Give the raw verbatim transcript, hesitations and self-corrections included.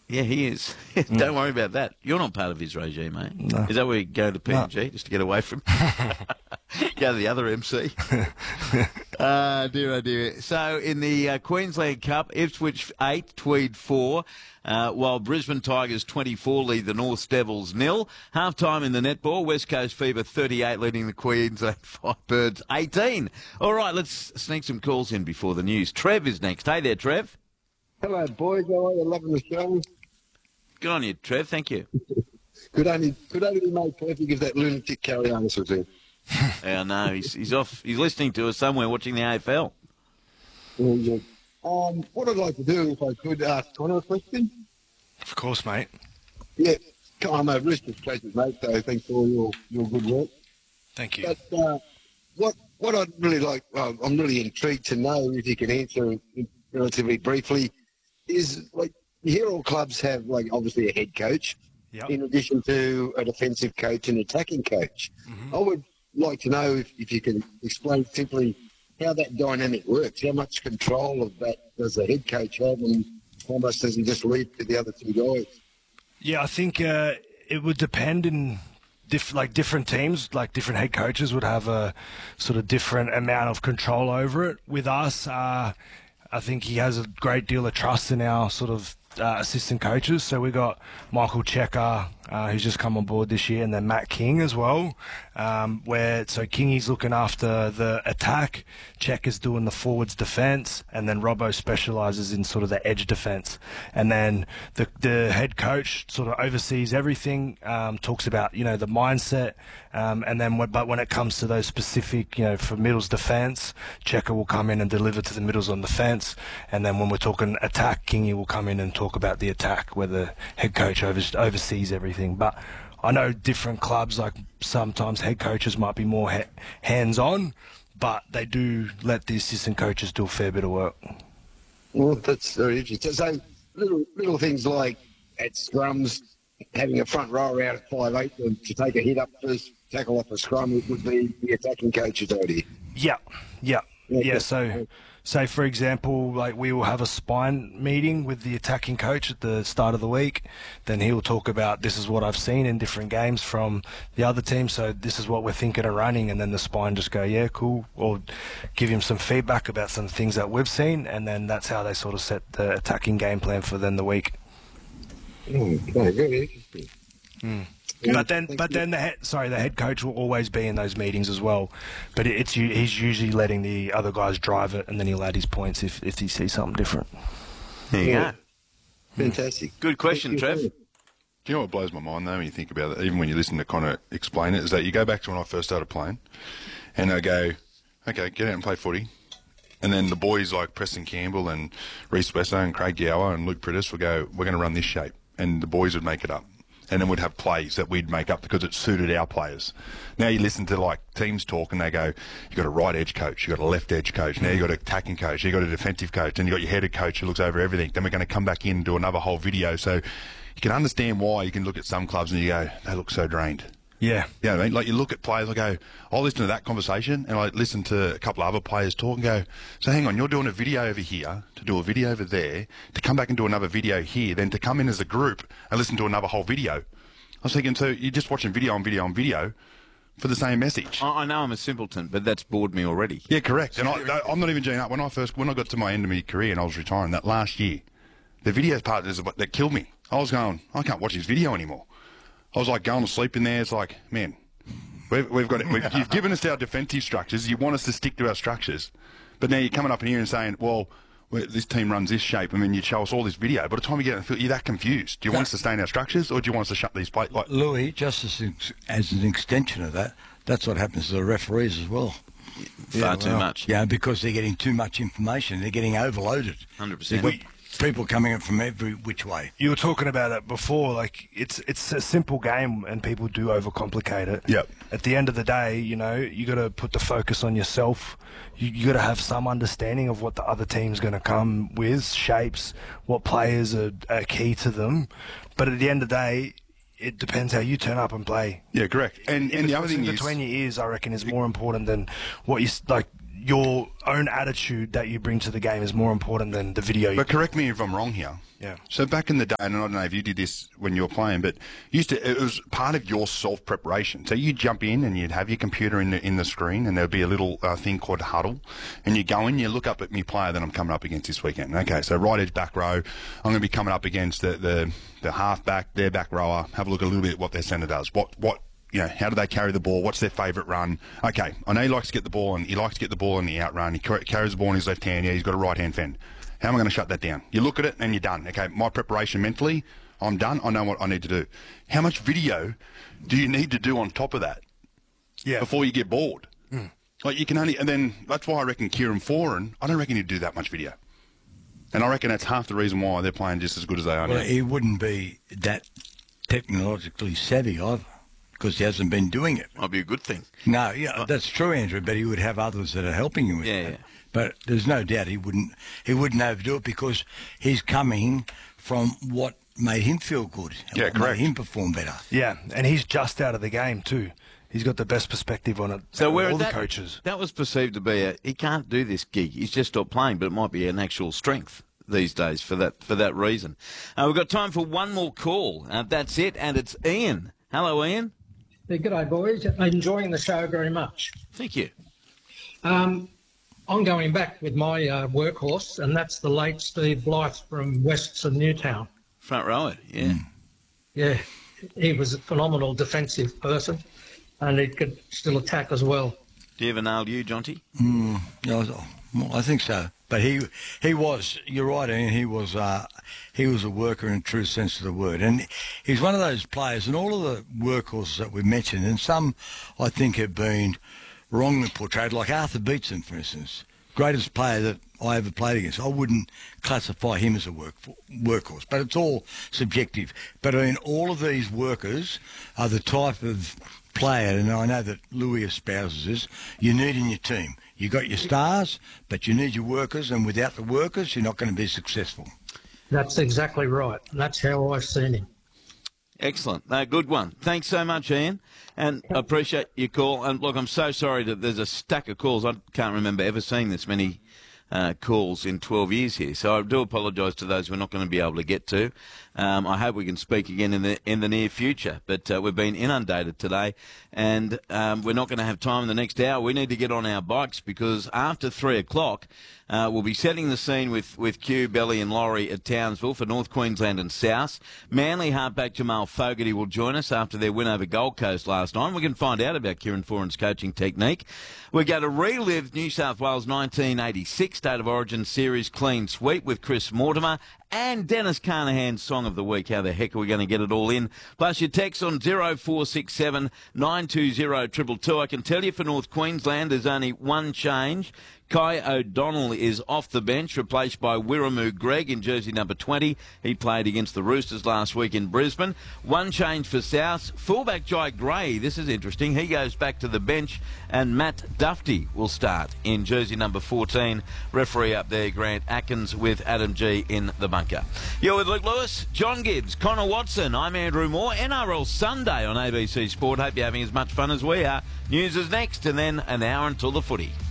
Yeah, he is. Don't worry about that. You're not part of his regime, mate. No. Is that where you go to P N G No. just to get away from go to the other M C? uh, dear, oh dear. So in the uh, Queensland Cup, Ipswich eight, Tweed four, uh, while Brisbane Tigers twenty-four lead the North Devils nil. Half time in the netball, West Coast Fever thirty-eight leading the Queensland Firebirds eighteen. All right, let's sneak some calls in before the news. Trev is next. Hey there, Trev. Hello, boys. How are you? Loving the show. Good on you, Trev. Thank you. Could only could only be made perfect if that lunatic Carianis was in. Yeah, no, he's he's off. He's listening to us somewhere, watching the A F L. Well, yeah. Um, what I'd like to do, if I could, ask Connor a question. Of course, mate. Yeah, I'm a risk of pleasure, mate. So thanks for all your, your good work. Thank you. But uh, what what I'd really like, well, I'm really intrigued to know if you can answer relatively briefly, is like you hear all clubs have like obviously a head coach, Yep. in addition to a defensive coach and attacking coach. Mm-hmm. I would like to know if, if you can explain simply how that dynamic works. How much control of that does the head coach have, and how much does he just leave to the other two guys? Yeah, I think uh, it would depend in diff- like different teams, like different head coaches would have a sort of different amount of control over it. With us, uh, I think he has a great deal of trust in our sort of uh, assistant coaches. So we got Michael Checker, uh, who's just come on board this year, and then Matt King as well. Um, where so Kingy's looking after the attack, Checker's doing the forwards defence, and then Robbo specialises in sort of the edge defence. And then the the head coach sort of oversees everything, um, talks about you know the mindset, um, and then when, but when it comes to those specific you know for middles defence, Checker will come in and deliver to the middles on defence, and then when we're talking attack, Kingy will come in and talk about the attack, where the head coach over, oversees everything. But I know different clubs, like sometimes head coaches might be more ha- hands-on, but they do let the assistant coaches do a fair bit of work. Well, that's very interesting. So little little things like at scrums, having a front rower out at five eight to, to take a hit up first, tackle off a scrum, it would be the attacking coach's idea. Yeah, yeah, Yeah, yeah. yeah. So, say for example, like we will have a spine meeting with the attacking coach at the start of the week. Then he will talk about this is what I've seen in different games from the other team. So this is what we're thinking of running, and then the spine just go, yeah, cool, or give him some feedback about some things that we've seen, and then that's how they sort of set the attacking game plan for then the week. Okay, very interesting. Mm. Yeah, But then, thank but you. then the head, sorry, the head coach will always be in those meetings as well. But it, it's u- he's usually letting the other guys drive it, and then he'll add his points if, if he sees something different. There you Yeah. go. Fantastic. Good question, Thank you. Trev. Do you know what blows my mind, though, when you think about it, even when you listen to Connor explain it, is that you go back to when I first started playing, and they go, okay, get out and play footy. And then the boys like Preston Campbell and Reece Wesso and Craig Gower and Luke Prittis would go, we're going to run this shape. And the boys would make it up. And then we'd have plays that we'd make up because it suited our players. Now you listen to like teams talk and they go, you got a right edge coach, you got a left edge coach, now you got an attacking coach, you got a defensive coach, and you got your headed coach who looks over everything. Then we're going to come back in and do another whole video. So you can understand why you can look at some clubs and you go, they look so drained. Yeah. You know what I mean? Like you look at players, I go, I'll listen to that conversation and I listen to a couple of other players talk and go, so hang on, you're doing a video over here, to do a video over there, to come back and do another video here, then to come in as a group and listen to another whole video. I was thinking, so you're just watching video on video on video for the same message. I I know I'm a simpleton, but that's bored me already. Yeah, correct. And I, I'm not even G'ing up. When I first, when I got to my end of my career and I was retiring that last year, the video part is what that killed me. I was going, I can't watch this video anymore. I was like going to sleep in there. It's like, man, we've, we've got it. We've, you've given us our defensive structures. You want us to stick to our structures, but now you're coming up in here and saying, well, we- this team runs this shape. I mean, you show us all this video. By the time you get it, you're that confused. Do you want us to stay in our structures, or do you want us to shut these plates? Like, Louis, just as, ex- as an extension of that, that's what happens to the referees as well. Far too well, much. Yeah, because they're getting too much information. They're getting overloaded. one hundred They've percent. got people coming in from every which way. You were talking about it before, like it's it's a simple game and people do overcomplicate it. Yep. At the end of the day, you know, you got to put the focus on yourself. You, you got to have some understanding of what the other team's going to come with, shapes, what players are, are key to them. But at the end of the day, it depends how you turn up and play. yeah, correct. And If and it's the other what's thing in is, between your ears, I reckon, is more important than what you s- like. your own attitude that you bring to the game is more important than the video. You But correct me if I'm wrong here. Yeah. So back in the day, and I don't know if you did this when you were playing, but used to it was part of your self preparation. So you'd jump in and you'd have your computer in the in the screen, and there'd be a little uh, thing called Huddle, and you go in, you look up at me player that I'm coming up against this weekend. Okay, so right edge back row, I'm going to be coming up against the the, the half back, their back rower. Have a look a little bit at what their centre does. What what. You know, how do they carry the ball? What's their favourite run? Okay, I know he likes to get the ball, and he likes to get the ball in the outrun. He car- carries the ball in his left hand. Yeah, he's got a right hand fend. How am I going to shut that down? You look at it, and you're done. Okay, my preparation mentally, I'm done. I know what I need to do. How much video do you need to do on top of that? Yeah. Before you get bored? Mm. Like you can only, and then that's why I reckon Kieran Foran. I don't reckon he'd do that much video, and I reckon that's half the reason why they're playing just as good as they are Well, now. he wouldn't be that technologically savvy either, because he hasn't been doing it. Might be a good thing. No, yeah, that's true, Andrew. But he would have others that are helping him with Yeah, that. yeah. But there's no doubt he wouldn't. He wouldn't overdo it because he's coming from what made him feel good. And Yeah, what correct. Made him perform better. Yeah, and he's just out of the game too. He's got the best perspective on it. So out of where all that, the coaches. that was perceived to be a he can't do this gig. He's just stopped playing, but it might be an actual strength these days for that for that reason. Uh, we've got time for one more call. Uh, that's it, and it's Ian. Hello, Ian. Yeah, g'day, boys. Enjoying the show very much. Thank you. Um, I'm going back with my uh, workhorse, and that's the late Steve Blythe from Western Newtown. Front rower, yeah. Yeah, he was a phenomenal defensive person, and he could still attack as well. Do you ever nail you, Jonty? Mm, yeah, I was- well, I think so. But he he was, you're right, Ian, he was, uh, he was a worker in the true sense of the word. And he's one of those players, and all of the workhorses that we've mentioned, and some I think have been wrongly portrayed, like Arthur Beetson, for instance, greatest player that I ever played against. I wouldn't classify him as a work workhorse, but it's all subjective. But I mean, all of these workers are the type of player, and I know that Louis espouses this, you need in your team. You got your stars, but you need your workers, and without the workers, you're not going to be successful. That's exactly right. And that's how I've seen him. Excellent. Uh, good one. Thanks so much, Ian. And I appreciate your call. And look, I'm so sorry that there's a stack of calls. I can't remember ever seeing this many uh, calls in twelve years here. So I do apologise to those we're not going to be able to get to. Um, I hope we can speak again in the in the near future. But uh, we've been inundated today, and um, we're not going to have time in the next hour. We need to get on our bikes because after three o'clock, uh, we'll be setting the scene with, with Q, Belly and Laurie at Townsville for North Queensland and South. Manly halfback Jamal Fogarty will join us after their win over Gold Coast last night. We can find out about Kieran Foran's coaching technique. We're going to relive New South Wales nineteen eighty-six State of Origin Series clean sweep with Chris Mortimer and Dennis Carnahan's Song of the Week. How the heck are we going to get it all in? Plus your text on zero four six seven nine two zero two two two. I can tell you for North Queensland there's only one change. Kai O'Donnell is off the bench, replaced by Wiramu Greg in jersey number twenty. He played against the Roosters last week in Brisbane. One change for South. Fullback Jai Gray, this is interesting. He goes back to the bench, and Matt Duffy will start in jersey number fourteen. Referee up there, Grant Atkins, with Adam G in the bunker. You're with Luke Lewis, John Gibbs, Connor Watson. I'm Andrew Moore. N R L Sunday on A B C Sport. Hope you're having as much fun as we are. News is next, and then an hour until the footy.